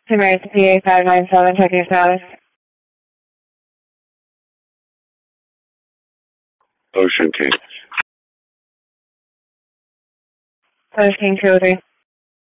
American PA 597, check your status. Ocean King. Ocean King 203.